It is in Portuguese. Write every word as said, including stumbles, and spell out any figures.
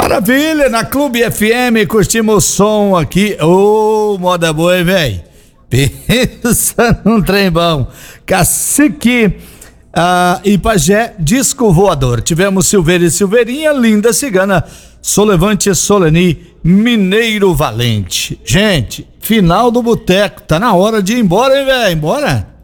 Maravilha, na Clube F M, curtimos o som aqui. Ô, oh, moda boa, hein, velho? Pensa num trem bom. Cacique ah, e Pajé, disco voador. Tivemos Silveira e Silveirinha, Linda Cigana, Solevante e Soleni, Mineiro Valente. Gente, final do boteco. Tá na hora de ir embora, hein, velho? Embora?